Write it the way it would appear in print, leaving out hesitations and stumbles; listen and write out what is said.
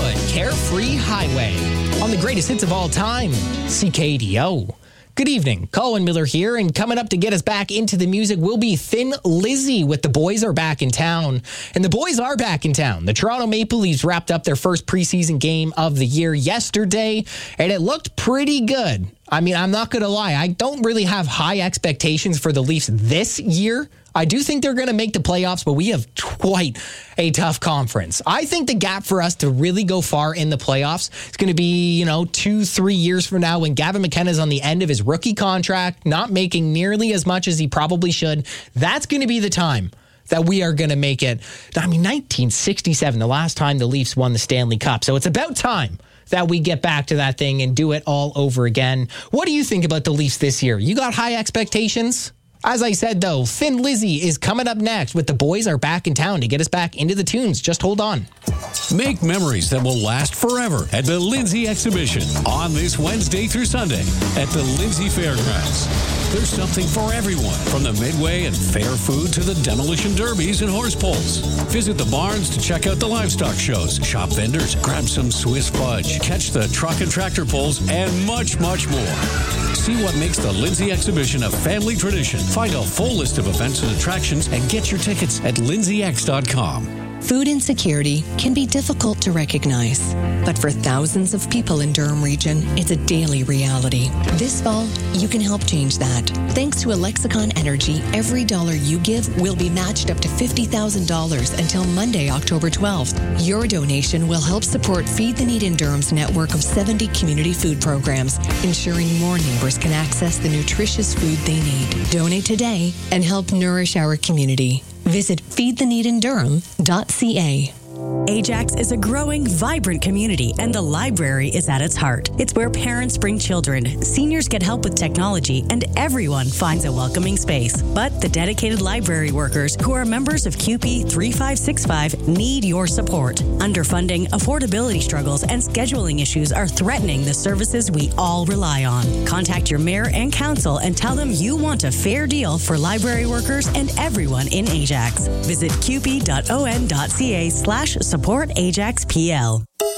Lakewood, Carefree Highway. On the greatest hits of all time, CKDO. Good evening, Colin Miller here, and coming up to get us back into the music will be Thin Lizzy with The Boys Are Back in Town. And the boys are back in town. The Toronto Maple Leafs wrapped up their first preseason game of the year yesterday, and it looked pretty good. I mean, I'm not going to lie. I don't really have high expectations for the Leafs this year. I do think they're going to make the playoffs, but we have quite a tough conference. I think the gap for us to really go far in the playoffs is going to be, 2-3 years from now when Gavin McKenna is on the end of his rookie contract, not making nearly as much as he probably should. That's going to be the time that we are going to make it. 1967, the last time the Leafs won the Stanley Cup. So it's about time that we get back to that thing and do it all over again. What do you think about the Leafs this year? You got high expectations? As I said, though, Thin Lizzy is coming up next with The Boys Are Back in Town to get us back into the tunes. Just hold on. Make memories that will last forever at the Lindsay Exhibition on this Wednesday through Sunday at the Lindsay Fairgrounds. There's something for everyone, from the Midway and fair food to the demolition derbies and horse pulls. Visit the barns to check out the livestock shows, shop vendors, grab some Swiss fudge, catch the truck and tractor pulls, and much, much more. See what makes the Lindsay Exhibition a family tradition. Find a full list of events and attractions and get your tickets at lindsayx.com. Food insecurity can be difficult to recognize, but for thousands of people in Durham Region, it's a daily reality. This fall, you can help change that. Thanks to Alexicon Energy, every dollar you give will be matched up to $50,000 until Monday, October 12th. Your donation will help support Feed the Need in Durham's network of 70 community food programs, ensuring more neighbors can access the nutritious food they need. Donate today and help nourish our community. Visit feedtheneedindurham.ca. Ajax is a growing, vibrant community, and the library is at its heart. It's where parents bring children, seniors get help with technology, and everyone finds a welcoming space. But the dedicated library workers who are members of CUPE 3565 need your support. Underfunding, affordability struggles, and scheduling issues are threatening the services we all rely on. Contact your mayor and council and tell them you want a fair deal for library workers and everyone in Ajax. Visit cupe.on.ca/support Ajax PL.